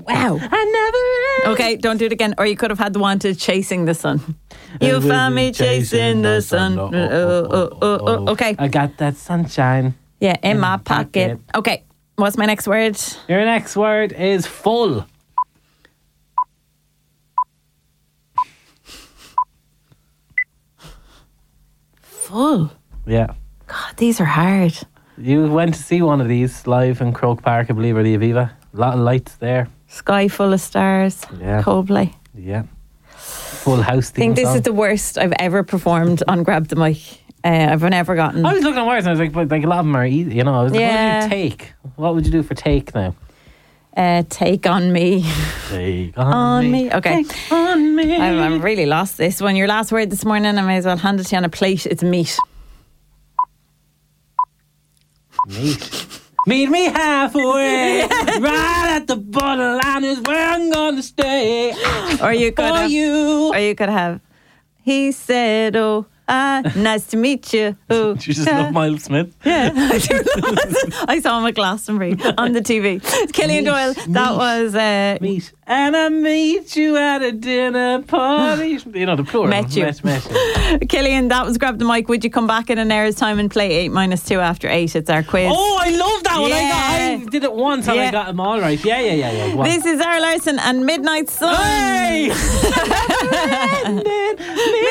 Wow. I never. Okay, don't do it again. Or you could have had the one to Chasing the Sun. You found me chasing the sun. Okay. I got that sunshine. Yeah, in my pocket. Okay, what's my next word? Your next word is full. Full. Yeah. God, these are hard. You went to see one of these live in Croke Park, I believe, or the Aviva. A lot of lights there. Sky full of stars. Yeah. Coldplay. Yeah. Full house theme I think this song. is the worst I've ever performed on Grab the Mic. I've never gotten. I was looking at words and I was like, but like a lot of them are easy, you know. I was like, Yeah. what would you take? What would you do for take now? Take on me. Take On me. Okay. Take on me. I'm really lost this one. Your last word this morning, I may as well hand it to you on a plate. It's meat. Meat. Meet me halfway. Right at the borderline is where I'm gonna stay. Or you could For have, you. Or you could have. He said, "Oh, nice to meet you." Oh, Do you just love Miles Smith? Yeah, I do love it. I saw him at Glastonbury on the TV. Killian Doyle. That was Meet. And I meet you at a dinner party. You know, the plural. Met you. Met. Killian. That was Grab the Mic. Would you come back in an hour's time and play 8 minus 2 after 8? It's our quiz. Oh, I love that one. Yeah. I did it once and Yeah. I got them all right. Yeah. Go on. This is Zara Larson and Midnight Sun. Hey!